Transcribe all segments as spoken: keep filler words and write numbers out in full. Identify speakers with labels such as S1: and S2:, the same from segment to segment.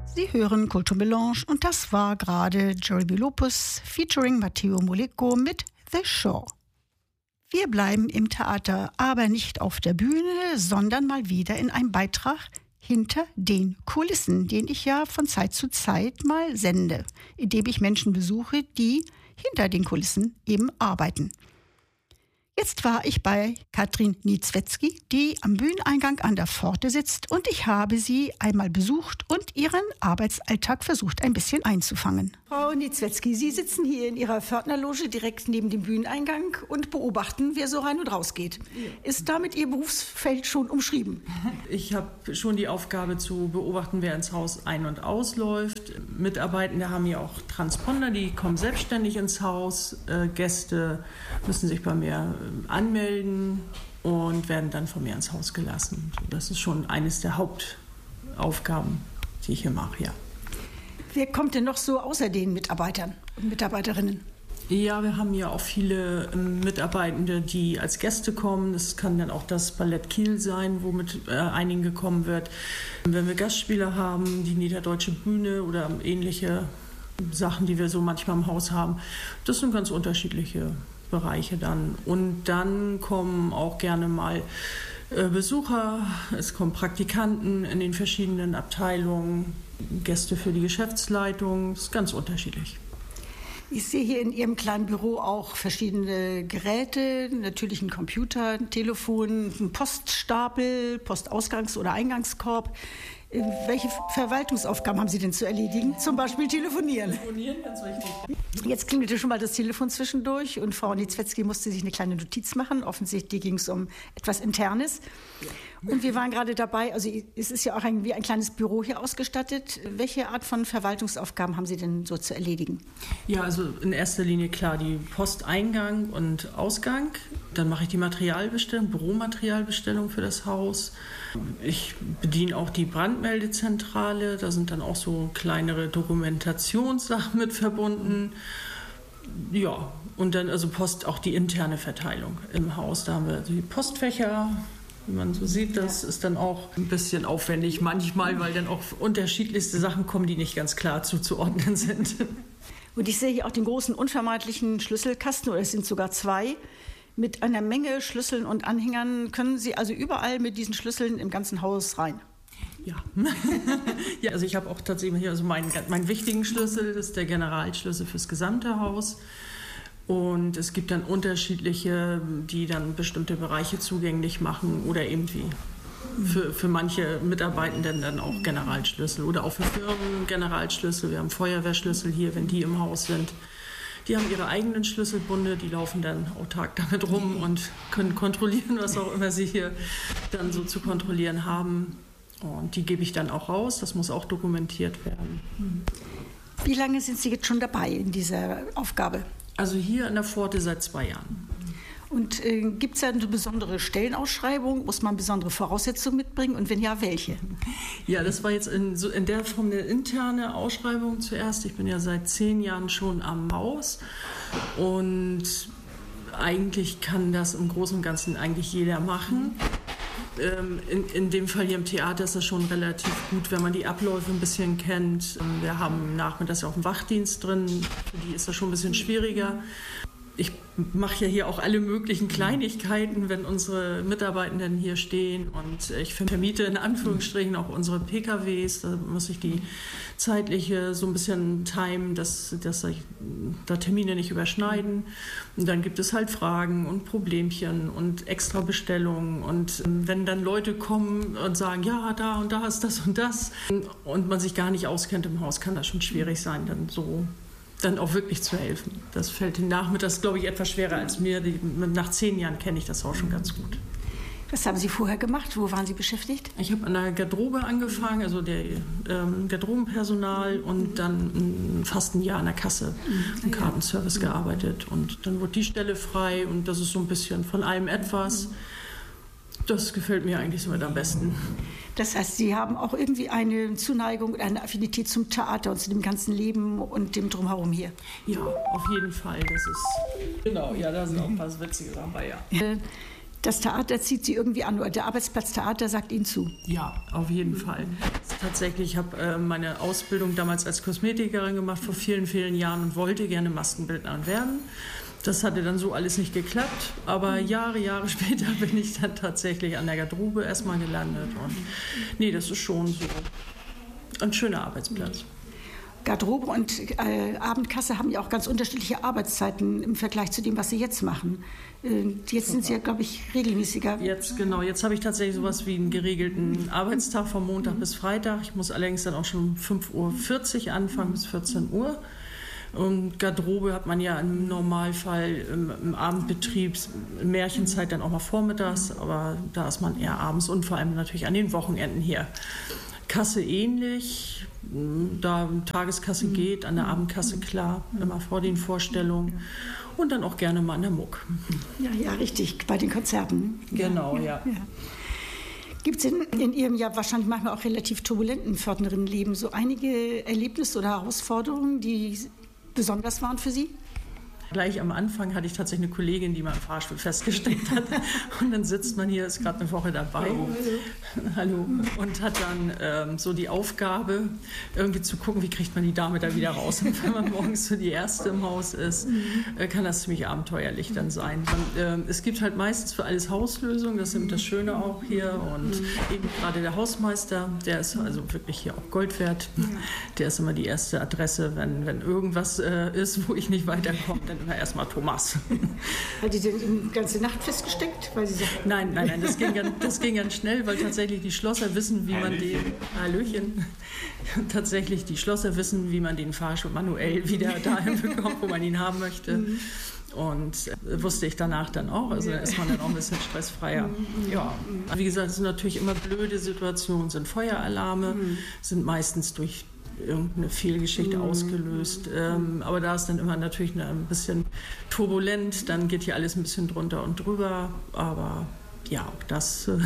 S1: Sie hören Culture Melange und das war gerade Jeremy Lopez featuring Matteo Moleko mit The Show. Wir bleiben im Theater, aber nicht auf der Bühne, sondern mal wieder in einem Beitrag hinter den Kulissen, den ich ja von Zeit zu Zeit mal sende, indem ich Menschen besuche, die hinter den Kulissen eben arbeiten. Jetzt war ich bei Katrin Niedzwetzky, die am Bühneneingang an der Pforte sitzt, und ich habe sie einmal besucht und ihren Arbeitsalltag versucht, ein bisschen einzufangen. Frau Niedzwetzky, Sie sitzen hier in Ihrer Pförtnerloge direkt neben dem Bühneneingang und beobachten, wer so rein und raus geht. Ja. Ist damit Ihr Berufsfeld schon umschrieben?
S2: Ich habe schon die Aufgabe zu beobachten, wer ins Haus ein- und ausläuft. Mitarbeitende haben ja auch Transponder, die kommen selbstständig ins Haus. Äh, Gäste müssen sich bei mir anmelden und werden dann von mir ins Haus gelassen. Das ist schon eines der Hauptaufgaben, die ich hier mache, ja.
S1: Wer kommt denn noch so außer den Mitarbeitern und Mitarbeiterinnen?
S2: Ja, wir haben ja auch viele ähm, Mitarbeitende, die als Gäste kommen. Das kann dann auch das Ballett Kiel sein, wo mit äh, einigen gekommen wird. Wenn wir Gastspieler haben, die Niederdeutsche Bühne oder ähnliche Sachen, die wir so manchmal im Haus haben, das sind ganz unterschiedliche Bereiche dann. Und dann kommen auch gerne mal äh, Besucher, es kommen Praktikanten in den verschiedenen Abteilungen, Gäste für die Geschäftsleitung, das ist ganz unterschiedlich.
S1: Ich sehe hier in Ihrem kleinen Büro auch verschiedene Geräte, natürlich ein Computer, ein Telefon, ein Poststapel, Postausgangs- oder Eingangskorb. Welche Verwaltungsaufgaben haben Sie denn zu erledigen? Zum Beispiel telefonieren.
S2: Telefonieren, ganz wichtig.
S1: Jetzt klingelte schon mal das Telefon zwischendurch und Frau Niedzwetzky musste sich eine kleine Notiz machen. Offensichtlich ging es um etwas Internes. Und wir waren gerade dabei, also es ist ja auch ein, wie ein kleines Büro hier ausgestattet. Welche Art von Verwaltungsaufgaben haben Sie denn so zu erledigen?
S2: Ja, also in erster Linie klar die Posteingang und Ausgang. Dann mache ich die Materialbestellung, Büromaterialbestellung für das Haus. Ich bediene auch die Brandmeldezentrale. Da sind dann auch so kleinere Dokumentationssachen mit verbunden. Ja, und dann also Post, auch die interne Verteilung im Haus. Da haben wir die Postfächer. Wie man so sieht, das ist dann auch ein bisschen aufwendig manchmal, weil dann auch unterschiedlichste Sachen kommen, die nicht ganz klar zuzuordnen sind.
S1: Und ich sehe hier auch den großen unvermeidlichen Schlüsselkasten, oder es sind sogar zwei, mit einer Menge Schlüsseln und Anhängern. Können Sie also überall mit diesen Schlüsseln im ganzen Haus rein?
S2: Ja. Ja, also ich habe auch tatsächlich hier also meinen, meinen wichtigen Schlüssel, das ist der Generalschlüssel fürs gesamte Haus. Und es gibt dann unterschiedliche, die dann bestimmte Bereiche zugänglich machen oder eben wie für, für manche Mitarbeitenden dann auch Generalschlüssel oder auch für Firmen Generalschlüssel. Wir haben Feuerwehrschlüssel hier, wenn die im Haus sind. Die haben ihre eigenen Schlüsselbunde, die laufen dann autark damit rum und können kontrollieren, was auch immer sie hier dann so zu kontrollieren haben. Und die gebe ich dann auch raus, das muss auch dokumentiert werden.
S1: Wie lange sind Sie jetzt schon dabei in dieser Aufgabe?
S2: Also hier an der Pforte seit zwei Jahren.
S1: Und äh, gibt es da eine besondere Stellenausschreibung? Muss man besondere Voraussetzungen mitbringen? Und wenn ja, welche?
S2: Ja, das war jetzt in, so in der Form eine interne Ausschreibung zuerst. Ich bin ja seit zehn Jahren schon am Haus. Und eigentlich kann das im Großen und Ganzen eigentlich jeder machen. Ähm, in, in dem Fall hier im Theater ist das schon relativ gut, wenn man die Abläufe ein bisschen kennt. Wir haben nachmittags auch einen Wachdienst drin, für die ist das schon ein bisschen schwieriger. Ich mache ja hier auch alle möglichen Kleinigkeiten, wenn unsere Mitarbeitenden hier stehen, und ich vermiete in Anführungsstrichen auch unsere P K Ws. Da muss ich die zeitliche so ein bisschen timen, dass, dass sich da Termine nicht überschneiden. Und dann gibt es halt Fragen und Problemchen und extra Bestellungen. Und wenn dann Leute kommen und sagen, ja, da und da ist das und das, und man sich gar nicht auskennt im Haus, kann das schon schwierig sein, dann so dann auch wirklich zu helfen. Das fällt den Nachmittags, glaube ich, etwas schwerer als mir. Die, nach zehn Jahren kenne ich das auch schon ganz gut.
S1: Was haben Sie vorher gemacht? Wo waren Sie beschäftigt?
S2: Ich habe an der Garderobe angefangen, also der ähm, Garderobenpersonal, und dann fast ein Jahr an der Kasse im Kartenservice gearbeitet. Und dann wurde die Stelle frei, und das ist so ein bisschen von allem etwas. Das gefällt mir eigentlich somit am besten.
S1: Das heißt, Sie haben auch irgendwie eine Zuneigung, eine Affinität zum Theater und zu dem ganzen Leben und dem Drumherum hier?
S2: Ja, auf jeden Fall. Das ist genau, ja, da sind auch ein paar witzige Sachen bei, ja.
S1: Das Theater zieht Sie irgendwie an, oder der Arbeitsplatz Theater sagt Ihnen zu?
S2: Ja, auf jeden Fall. Tatsächlich, ich habe äh, meine Ausbildung damals als Kosmetikerin gemacht vor vielen, vielen Jahren und wollte gerne Maskenbildnerin werden. Das hatte dann so alles nicht geklappt, aber Jahre, Jahre später bin ich dann tatsächlich an der Garderobe erstmal gelandet. Und nee, das ist schon so ein schöner Arbeitsplatz.
S1: Garderobe und äh, Abendkasse haben ja auch ganz unterschiedliche Arbeitszeiten im Vergleich zu dem, was Sie jetzt machen. Äh, jetzt sind Sie ja, glaube ich, regelmäßiger.
S2: Jetzt, genau. Jetzt habe ich tatsächlich sowas wie einen geregelten Arbeitstag von Montag bis Freitag. Ich muss allerdings dann auch schon um fünf Uhr vierzig anfangen bis vierzehn Uhr. Und Garderobe hat man ja im Normalfall im, im Abendbetrieb, in Märchenzeit dann auch mal vormittags, aber da ist man eher abends und vor allem natürlich an den Wochenenden hier. Kasse ähnlich, da Tageskasse geht, an der Abendkasse klar, immer vor den Vorstellungen und dann auch gerne mal an der Muck.
S1: Ja, ja, richtig, bei den Konzerten.
S2: Genau, ja. ja. ja.
S1: Gibt es in, in Ihrem ja wahrscheinlich manchmal auch relativ turbulenten Pförtnerinnenleben so einige Erlebnisse oder Herausforderungen, die besonders waren für Sie?
S2: Gleich am Anfang hatte ich tatsächlich eine Kollegin, die mal im Fahrstuhl festgesteckt hat. Und dann sitzt man hier, ist gerade eine Woche dabei. Hallo. Hallo. Und hat dann ähm, so die Aufgabe, irgendwie zu gucken, wie kriegt man die Dame da wieder raus. Und wenn man morgens so die Erste im Haus ist, äh, kann das ziemlich abenteuerlich dann sein. Man, äh, es gibt halt meistens für alles Hauslösungen, das ist das Schöne auch hier. Und eben gerade der Hausmeister, der ist also wirklich hier auch Gold wert. Der ist immer die erste Adresse, wenn, wenn irgendwas äh, ist, wo ich nicht weiterkomme, dann immer erstmal Thomas.
S1: Hat die denn die ganze Nacht festgesteckt? Weil sie sagt,
S2: nein, nein, nein, das ging, ganz, das ging ganz schnell, weil tatsächlich die Schlosser wissen, wie man den, Hallöchen, tatsächlich die Schlosser wissen, wie man den Fahrstuhl manuell wieder dahin bekommt, wo man ihn haben möchte. Mhm. Und äh, wusste ich danach dann auch, also da ist man dann auch ein bisschen stressfreier. Ja, wie gesagt, es sind natürlich immer blöde Situationen, sind Feueralarme, mhm. sind meistens durch irgendeine Fehlgeschichte mm. ausgelöst. Ähm, aber da ist dann immer natürlich ein bisschen turbulent, dann geht hier alles ein bisschen drunter und drüber. Aber ja, auch das äh,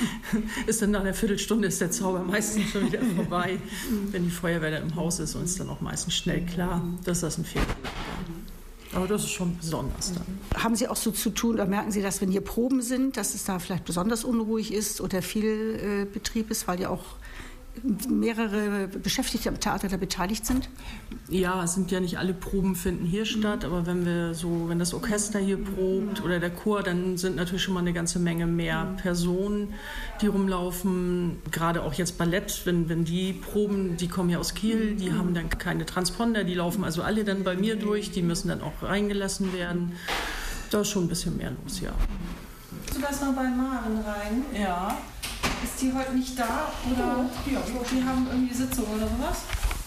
S2: ist dann nach einer Viertelstunde ist der Zauber meistens schon wieder vorbei, wenn die Feuerwehr dann im Haus ist und ist dann auch meistens schnell klar, dass das ein Fehler ist. Aber das ist schon besonders dann.
S1: Haben Sie auch so zu tun, oder merken Sie, dass wenn hier Proben sind, dass es da vielleicht besonders unruhig ist oder viel äh, Betrieb ist, weil ja auch mehrere Beschäftigte am Theater da beteiligt sind?
S2: Ja, es sind ja nicht alle Proben finden hier statt, aber wenn wir so, wenn das Orchester hier probt oder der Chor, dann sind natürlich schon mal eine ganze Menge mehr Personen, die rumlaufen. Gerade auch jetzt Ballett, wenn, wenn die proben, die kommen ja aus Kiel, die haben dann keine Transponder, die laufen also alle dann bei mir durch, die müssen dann auch reingelassen werden. Da ist schon ein bisschen mehr los, ja.
S3: Du lass mal bei Maren rein.
S2: Ja.
S3: Ist die heute nicht da? Oder ja, die haben irgendwie Sitzung oder sowas?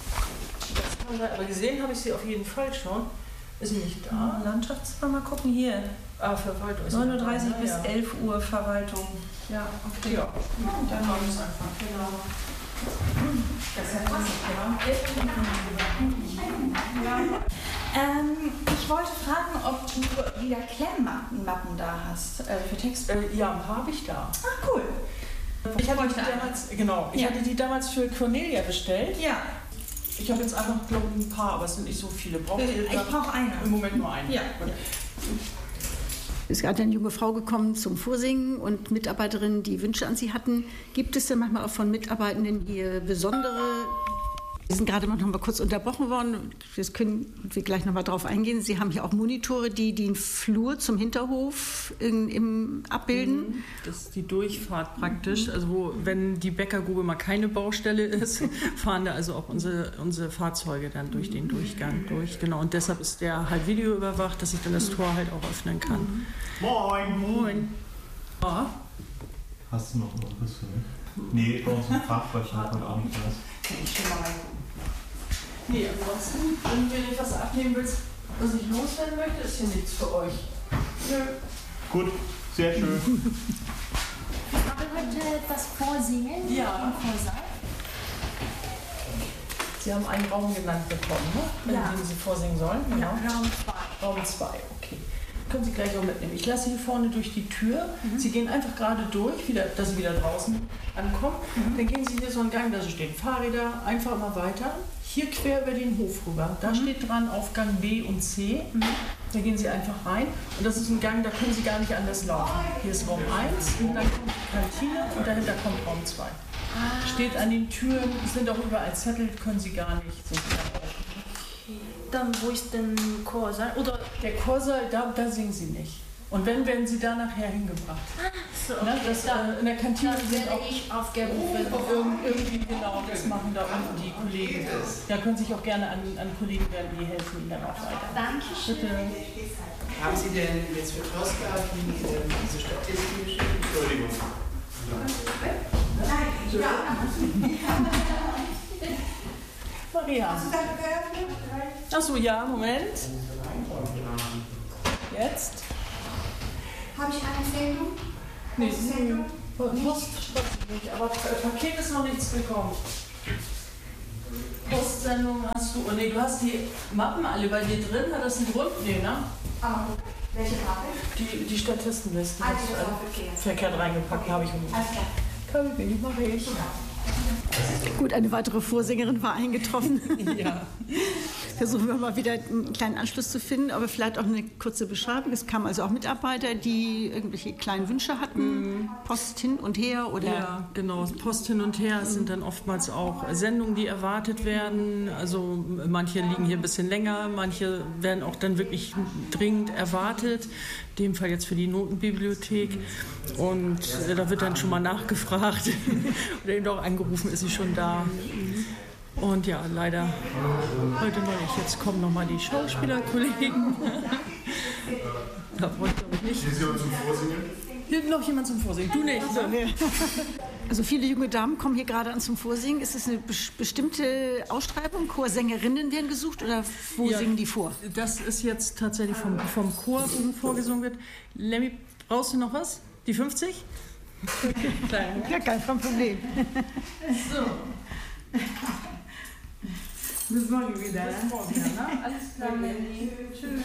S2: Das kann sein, aber gesehen habe ich sie auf jeden Fall schon. Ist sie nicht da?
S3: Landschaftsfahrt, mal gucken hier.
S2: Ah, Verwaltung ist
S3: neun Uhr dreißig
S2: da,
S3: bis
S2: ja.
S3: elf Uhr Verwaltung. Ja, okay.
S2: Ja, dann machen wir es einfach. Genau. Das ist ja klasse,
S3: ja. Ähm, ich wollte fragen, ob du wieder Klemmmappen da hast, äh, für Text.
S2: Äh, ja, habe ich da.
S3: Ach, cool.
S2: Ich hatte, die damals, genau, ich ja. hatte die damals für Cornelia bestellt.
S3: Ja.
S2: Ich habe jetzt einfach, glaube ich, ein paar, aber es sind nicht so viele. Braucht
S3: ihr? Ich brauche eine.
S2: Im Moment nur eine.
S3: Ja.
S1: Es ist gerade eine junge Frau gekommen zum Vorsingen und Mitarbeiterinnen, die Wünsche an sie hatten. Gibt es denn manchmal auch von Mitarbeitenden hier besondere... Wir sind gerade noch mal kurz unterbrochen worden. Jetzt können wir gleich noch mal drauf eingehen. Sie haben hier auch Monitore, die den Flur zum Hinterhof in, im, abbilden.
S2: Das ist die Durchfahrt praktisch. Also wo, wenn die Bäckergrube mal keine Baustelle ist, fahren da also auch unsere, unsere Fahrzeuge dann durch den Durchgang durch. Genau. Und deshalb ist der halt videoüberwacht, dass ich dann das Tor halt auch öffnen kann.
S4: Moin!
S2: Moin! Ja.
S4: Hast du noch was für mich? Nee, bei uns im Fachbereich hat man auch nicht was.
S2: Ich schon mal reingucken. Nee, ansonsten, wenn du nicht was abnehmen willst, was ich loswerden möchte, ist hier nichts für euch. Nö.
S4: Gut, sehr schön.
S5: Wir haben heute das Vorsingen
S2: ja.
S5: im Vorsaal.
S2: Sie haben einen Raum genannt bekommen, ne?
S5: Ja.
S2: In dem Sie vorsingen sollen. Genau.
S5: Ja, Raum zwei.
S2: Raum zwei, okay. Können Sie gleich auch mitnehmen. Ich lasse Sie hier vorne durch die Tür. Mhm. Sie gehen einfach gerade durch, wieder, dass Sie wieder draußen ankommen. Mhm. Dann gehen Sie hier so einen Gang, da stehen Fahrräder, einfach mal weiter. Hier quer über den Hof rüber. Da mhm. steht dran Aufgang B und C. Mhm. Da gehen Sie einfach rein und das ist ein Gang, da können Sie gar nicht anders laufen. Hier ist Raum eins und dann kommt die Kantine und dahinter kommt Raum zwei. Ah. Steht an den Türen, es sind auch überall Zettel, können Sie gar nicht so
S5: okay. Dann wo ist denn Chorsaal? Oder
S2: der Chorsaal, da, da singen Sie nicht. Und wenn, werden Sie da nachher hingebracht.
S5: Ah, so.
S2: Ne, das, äh, in der Kantine sind auch
S5: ich aufgerufen.
S2: Irgendwie, genau, das machen da unten die Kollegen. Da können Sie sich auch gerne an, an Kollegen wenden, die helfen Ihnen dann auch weiter.
S5: Dankeschön.
S2: Bitte.
S6: Haben Sie denn jetzt für Tosca die, diese statistische... Entschuldigung.
S7: Nein, ja.
S2: Maria.
S7: Hast du das geöffnet?
S2: Achso, ja, Moment. Jetzt.
S7: Habe ich eine Sendung?
S2: Nee, Sendung? Post, Post nicht, aber Paket ist noch nichts gekommen. Postsendung hast du, oh nee, du hast die Mappen alle bei dir drin, hat das einen Grund? Nee, ne?
S7: Aber welche Mappe?
S2: Die, die Statistenliste.
S7: Ah, die
S2: hast du,
S7: Mappe, okay.
S2: Verkehrt reingepackt, habe ich umgekehrt.
S7: Alles klar.
S2: Kann ich nicht, mache ich.
S1: Gut, eine weitere Vorsängerin war eingetroffen.
S2: Ja.
S1: Versuchen wir mal wieder einen kleinen Anschluss zu finden, aber vielleicht auch eine kurze Beschreibung. Es kamen also auch Mitarbeiter, die irgendwelche kleinen Wünsche hatten, Post hin und her oder...
S2: Ja, genau, Post hin und her. Es sind dann oftmals auch Sendungen, die erwartet werden. Also manche liegen hier ein bisschen länger, manche werden auch dann wirklich dringend erwartet. In dem Fall jetzt für die Notenbibliothek. Und äh, da wird dann schon mal nachgefragt oder eben auch angerufen, ist sie schon da. Und ja, leider heute noch nicht. Jetzt kommen noch mal die Schauspielerkollegen. Da wollte ich nicht.
S8: Hier ist jemand zum Vorsingen?
S2: Hier noch jemand zum Vorsingen. Du nicht, ne?
S1: Also viele junge Damen kommen hier gerade an zum Vorsingen. Ist es eine bes- bestimmte Ausschreibung? Chorsängerinnen werden gesucht oder wo
S2: Ja,
S1: singen die vor?
S2: Das ist jetzt tatsächlich vom, vom Chor vorgesungen wird. Lemmy, brauchst du noch was? Die fünfzig?
S1: Ja, kein Problem.
S2: So.
S7: Bis morgen wieder.
S2: Bis morgen wieder, ne? Alles klar, Lemmy. Tschüss.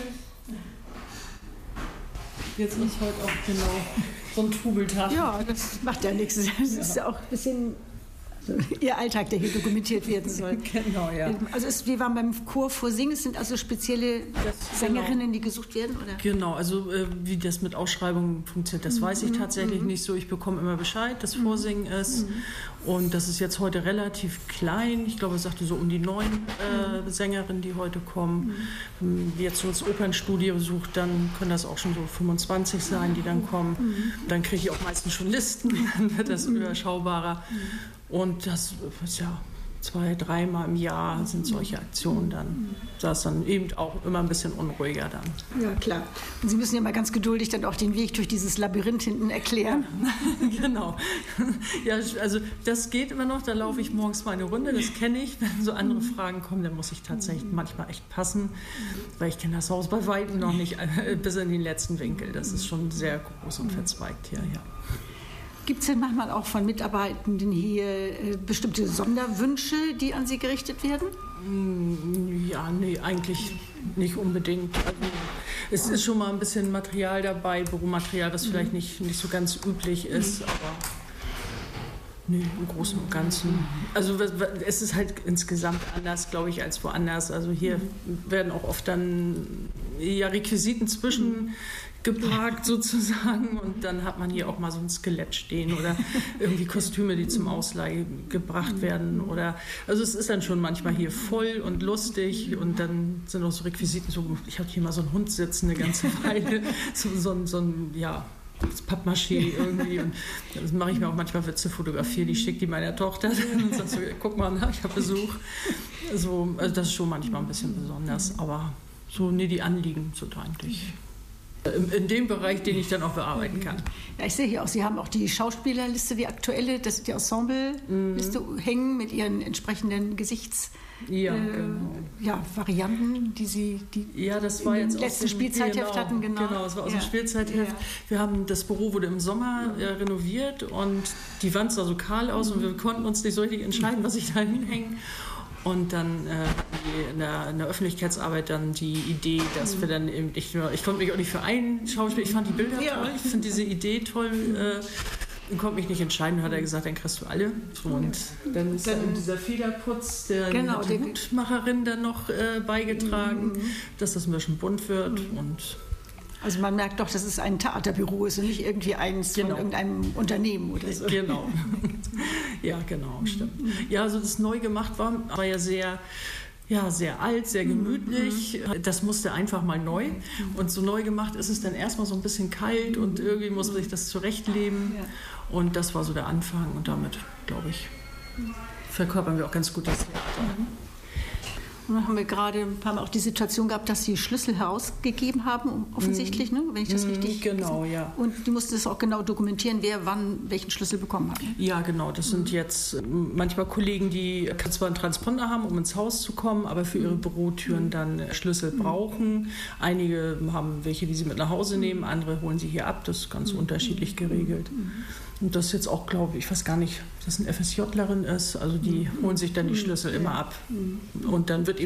S2: Jetzt ist heute auch genau so ein Trubeltag.
S1: Ja, das macht ja nichts. Das ist ja auch ein bisschen also Ihr Alltag, der hier dokumentiert werden soll.
S2: Genau, ja.
S1: Also es, wir waren beim Chor Vorsingen. Es sind also spezielle
S2: Das-
S1: Sängerinnen,
S2: genau.
S1: die gesucht werden, oder?
S2: Genau, also äh, wie das mit Ausschreibungen funktioniert, das weiß ich tatsächlich nicht so. Ich bekomme immer Bescheid, dass Vorsingen ist. Und das ist jetzt heute relativ klein. Ich glaube, es sagte so um die neun äh, Sängerinnen, die heute kommen. Wenn jetzt so das Opernstudio sucht, dann können das auch schon so fünfundzwanzig sein, die dann kommen. Dann kriege ich auch meistens schon Listen, dann wird das überschaubarer. Und das ist ja zwei, dreimal im Jahr sind solche Aktionen dann. Da ist dann eben auch immer ein bisschen unruhiger dann.
S1: Ja, klar. Und Sie müssen ja mal ganz geduldig dann auch den Weg durch dieses Labyrinth hinten erklären.
S2: Genau. Ja, also das geht immer noch. Da laufe ich morgens mal eine Runde, das kenne ich. Wenn so andere Fragen kommen, dann muss ich tatsächlich manchmal echt passen, weil ich kenne das Haus bei weitem noch nicht äh, bis in den letzten Winkel. Das ist schon sehr groß und verzweigt hier, ja.
S1: Gibt es denn manchmal auch von Mitarbeitenden hier äh, bestimmte Sonderwünsche, die an Sie gerichtet werden?
S2: Ja, nee, eigentlich nicht unbedingt. Also, es ist schon mal ein bisschen Material dabei, Büromaterial, das vielleicht nicht, nicht so ganz üblich ist, aber nee, im Großen und Ganzen. Also es ist halt insgesamt anders, glaube ich, als woanders. Also hier werden auch oft dann ja, Requisiten zwischen geparkt sozusagen und dann hat man hier auch mal so ein Skelett stehen oder irgendwie Kostüme, die zum Ausleih gebracht werden oder also es ist dann schon manchmal hier voll und lustig und dann sind auch so Requisiten, so ich hatte hier mal so einen Hund sitzen eine ganze Weile, so, so, ein, so ein, ja, das Pappmaché irgendwie und das mache ich mir auch manchmal Witze, fotografiere die, schicke die meiner Tochter und sag so, guck mal, na, ich habe Besuch. So, also das ist schon manchmal ein bisschen besonders, aber so, nee, die Anliegen sind eigentlich in dem Bereich, den ich dann auch bearbeiten kann.
S1: Ja, ich sehe hier auch, Sie haben auch die Schauspielerliste, die aktuelle, das die Ensemble-Liste mhm. hängen mit Ihren entsprechenden Gesichts...
S2: Ja,
S1: äh,
S2: genau.
S1: ja, Varianten, die Sie die
S2: ja, das war jetzt
S1: im letzten Spielzeitheft
S2: genau,
S1: hatten. Genau,
S2: genau, das war aus
S1: ja.
S2: dem Spielzeitheft. Ja. Wir haben, das Büro wurde im Sommer äh, renoviert und die Wand sah so kahl aus und wir konnten uns nicht so richtig entscheiden, was ich da hinhänge. Und dann äh, in, der, in der Öffentlichkeitsarbeit dann die Idee, dass wir dann eben, ich, ich konnte mich auch nicht für einen Schauspieler, ich fand die Bilder
S1: ja.
S2: toll, ich finde diese Idee toll, äh, Ich konnte mich nicht entscheiden, hat er gesagt, dann kriegst du alle. Und dann ist dann dieser Federputz der,
S1: Genau,
S2: die
S1: der-
S2: Hutmacherin dann noch äh, beigetragen,
S1: Mhm.
S2: dass das ein bisschen bunt wird. Und
S1: Also man merkt doch, dass es ein Theaterbüro ist und nicht irgendwie eins
S2: Genau.
S1: von irgendeinem Unternehmen oder so.
S2: genau. Ja, genau, stimmt. Ja, also das neu gemacht war, war ja sehr... Ja, sehr alt, sehr gemütlich. Das musste einfach mal neu. Und so neu gemacht ist es dann erstmal so ein bisschen kalt und irgendwie muss man sich das zurechtleben.
S1: Ja.
S2: Und das war so der Anfang. Und damit, glaube ich, verkörpern wir auch ganz gut das Theater.
S1: Und dann haben wir gerade ein paar Mal auch die Situation gehabt, dass sie Schlüssel herausgegeben haben, offensichtlich, ne? Wenn ich das
S2: Mhm,
S1: richtig...
S2: genau, ja.
S1: Und die mussten das auch genau dokumentieren, wer wann welchen Schlüssel bekommen hat.
S2: Ja, genau. Das sind jetzt manchmal Kollegen, die zwar einen Transponder haben, um ins Haus zu kommen, aber für ihre Bürotüren dann Schlüssel brauchen. Einige haben welche, die sie mit nach Hause nehmen, andere holen sie hier ab. Das ist ganz unterschiedlich geregelt. Und das jetzt auch, glaube ich, ich weiß gar nicht, ob das eine FSJlerin ist. Also die holen sich dann die Schlüssel immer ab. Und dann wird